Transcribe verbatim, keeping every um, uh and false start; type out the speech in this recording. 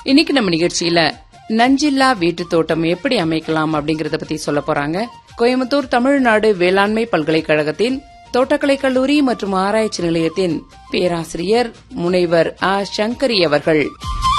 இன்னைக்கு நம்ம நிகழ்ச்சியில நஞ்சில்லா வீட்டு தோட்டம் எப்படி அமைக்கலாம் அப்படிங்கறத பத்தி சொல்ல போறாங்க கோயம்புத்தூர் தமிழ்நாடு வேளாண்மை பல்கலைக்கழகத்தின் தோட்டக்கலை கல்லூரி மற்றும் ஆராய்ச்சி நிலையத்தின் பேராசிரியர் முனைவர் ஆ சங்கரி அவர்கள்.